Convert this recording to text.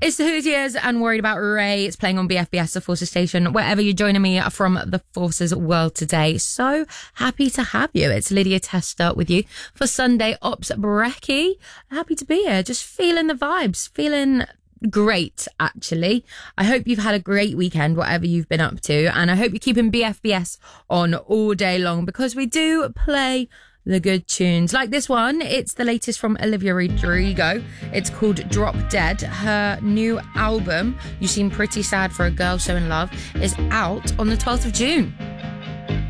It's the Hoosiers and Worried About Ray. It's playing on BFBS, the Forces station, wherever you're joining me from the Forces world today. So happy to have you. It's Lydia Tester with you for Sunday Ops Brekkie. Happy to be here. Just feeling the vibes, feeling great, actually. I hope you've had a great weekend, whatever you've been up to. And I hope you're keeping BFBS on all day long because we do play the good tunes like this one. It's the latest from Olivia Rodrigo. It's called Drop Dead. Her new album, You Seem Pretty Sad for a Girl So in Love, is out on the 12th of June.